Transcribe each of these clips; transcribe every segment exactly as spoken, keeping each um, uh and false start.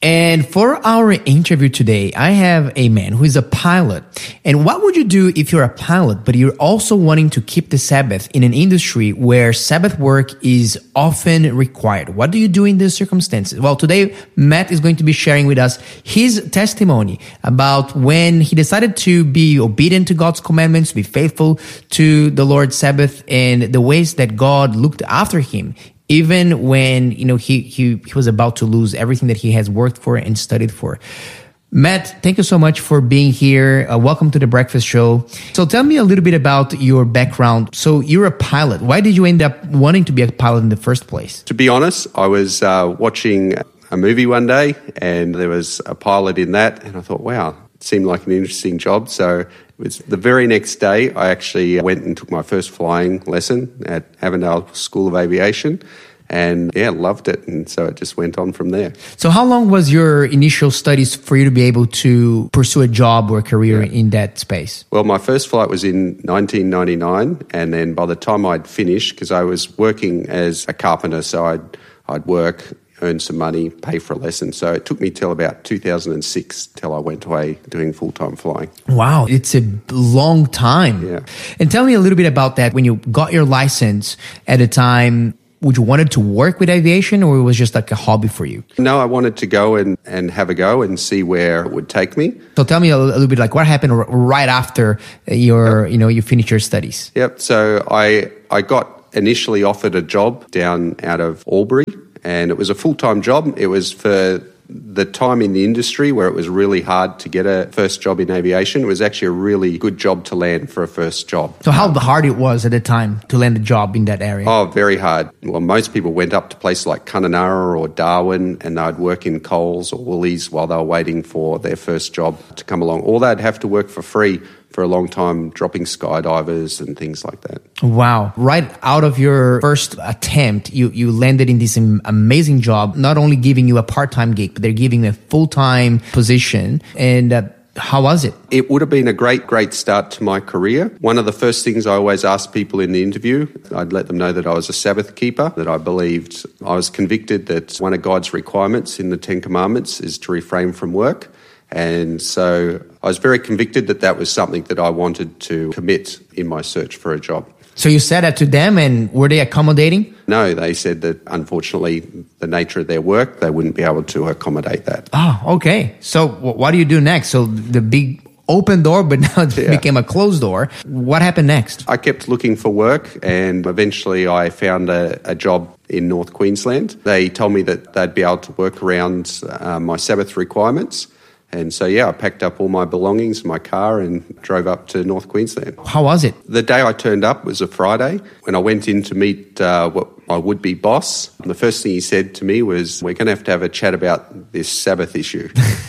And for our interview today, I have a man who is a pilot. And what would you do if you're a pilot, but you're also wanting to keep the Sabbath in an industry where Sabbath work is often required? What do you do in these circumstances? Well, today, Matt is going to be sharing with us his testimony about when he decided to be obedient to God's commandments, to be faithful to the Lord's Sabbath, and the ways that God looked after him even when, you know, he, he, he was about to lose everything that he has worked for and studied for. Matt, thank you so much for being here. Uh, welcome to The Breakfast Show. So tell me a little bit about your background. So you're a pilot. Why did you end up wanting to be a pilot in the first place? To be honest, I was uh, watching a movie one day and there was a pilot in that, and I thought, wow, it seemed like an interesting job. So it was the very next day I actually went and took my first flying lesson at Avondale School of Aviation, and yeah, loved it. And so it just went on from there. So how long was your initial studies for you to be able to pursue a job or a career yeah. in that space? Well, my first flight was in nineteen ninety-nine, and then by the time I'd finished, because I was working as a carpenter, so I'd I'd work, earn some money, pay for a lesson. So it took me till about two thousand six till I went away doing full-time flying. Wow, it's a long time. Yeah. And tell me a little bit about that. When you got your license at the time, would you wanted to work with aviation, or it was just like a hobby for you? No, I wanted to go and, and have a go and see where it would take me. So tell me a, a little bit like what happened r- right after your, yep. you know, you finished your studies. Yep. So I I got initially offered a job down out of Albury. And it was a full-time job. It was for the time in the industry where it was really hard to get a first job in aviation. It was actually a really good job to land for a first job. So how hard it was at the time to land a job in that area? Oh, very hard. Well, most people went up to places like Kununurra or Darwin, and they'd work in Coles or Woolies while they were waiting for their first job to come along. Or they'd have to work for free for a long time, dropping skydivers and things like that. Wow. Right out of your first attempt, you, you landed in this amazing job, not only giving you a part-time gig, but they're giving you a full-time position. And uh, how was it? It would have been a great, great start to my career. One of the first things I always asked people in the interview, I'd let them know that I was a Sabbath keeper, that I believed, I was convicted that one of God's requirements in the Ten Commandments is to refrain from work. And so I was very convicted that that was something that I wanted to commit in my search for a job. So you said that to them, and were they accommodating? No, they said that unfortunately the nature of their work, they wouldn't be able to accommodate that. Oh, okay. So what do you do next? So the big open door, but now it yeah. became a closed door. What happened next? I kept looking for work, and eventually I found a, a job in North Queensland. They told me that they'd be able to work around uh, my Sabbath requirements. And so, yeah, I packed up all my belongings, my car, and drove up to North Queensland. How was it? The day I turned up was a Friday. When I went in to meet uh, what my would-be boss, the first thing he said to me was, we're going to have to have a chat about this Sabbath issue.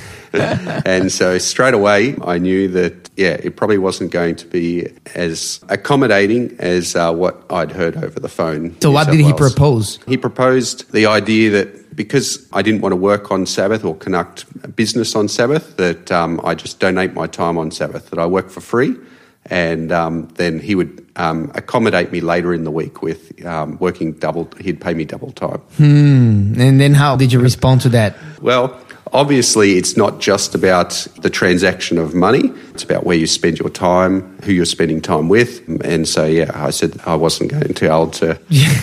And so straight away, I knew that, yeah, it probably wasn't going to be as accommodating as uh, what I'd heard over the phone. So what did he propose? He proposed the idea that because I didn't want to work on Sabbath or conduct business on Sabbath, that um, I just donate my time on Sabbath, that I work for free, and um, then he would um, accommodate me later in the week with um, working double, he'd pay me double time. Hmm. And then how did you respond to that? Well, obviously it's not just about the transaction of money, it's about where you spend your time, who you're spending time with, and so yeah, I said I wasn't going to be able to...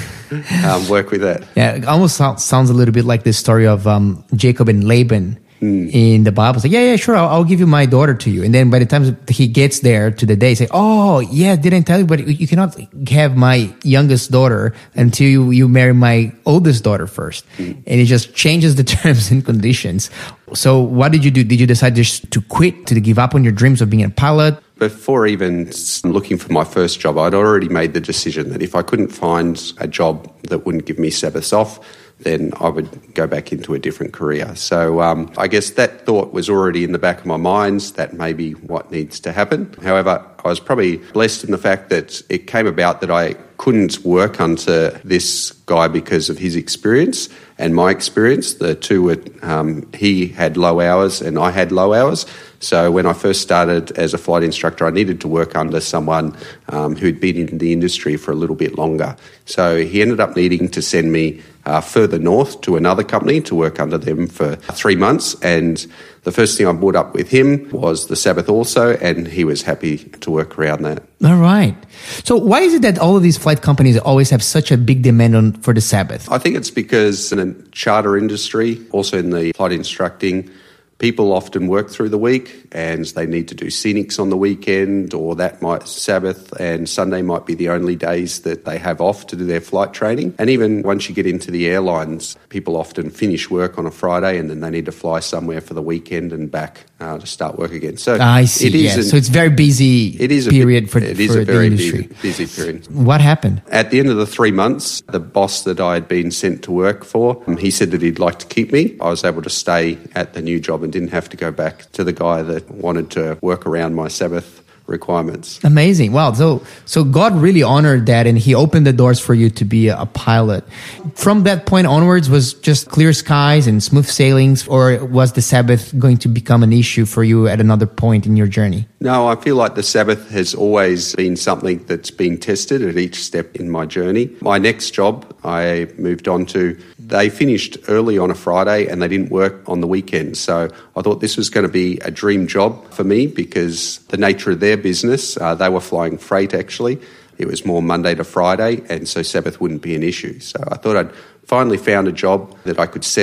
um, work with that. Yeah, it almost sounds a little bit like the story of um, Jacob and Laban mm. in the Bible. It's like, yeah, yeah, sure, I'll, I'll give you my daughter to you. And then by the time he gets there to the day, say, oh, yeah, didn't tell you, but you cannot have my youngest daughter until you, you marry my oldest daughter first. Mm. And it just changes the terms and conditions. So what did you do? Did you decide just to quit, to give up on your dreams of being a pilot? Before even looking for my first job, I'd already made the decision that if I couldn't find a job that wouldn't give me Sabbaths off, then I would go back into a different career. So um, I guess that thought was already in the back of my mind. That may be what needs to happen. However, I was probably blessed in the fact that it came about that I couldn't work under this guy because of his experience and my experience. The two were, um, he had low hours and I had low hours. So when I first started as a flight instructor, I needed to work under someone um, who'd been in the industry for a little bit longer. So he ended up needing to send me uh, further north to another company to work under them for three months. And the first thing I brought up with him was the Sabbath also, and he was happy to work around that. All right. So why is it that all of these flight companies always have such a big demand on for the Sabbath? I think it's because in the charter industry, also in the flight instructing, people often work through the week and they need to do scenics on the weekend, or that might Sabbath and Sunday might be the only days that they have off to do their flight training. And even once you get into the airlines, people often finish work on a Friday and then they need to fly somewhere for the weekend and back uh, to start work again. So I see. It is yeah. an, so it's very busy it is period a, for, it for is a the very industry. Busy, busy period. What happened? At the end of the three months, the boss that I had been sent to work for, he said that he'd like to keep me. I was able to stay at the new job and didn't have to go back to the guy that wanted to work around my Sabbath requirements. Amazing. Wow. So so God really honored that and he opened the doors for you to be a, a pilot. From that point onwards, was just clear skies and smooth sailings, or was the Sabbath going to become an issue for you at another point in your journey? No, I feel like the Sabbath has always been something that's been tested at each step in my journey. My next job I moved on to, they finished early on a Friday and they didn't work on the weekend. So I thought this was going to be a dream job for me because the nature of their business, uh, they were flying freight actually. It was more Monday to Friday, and so Sabbath wouldn't be an issue. So I thought I'd finally found a job that I could set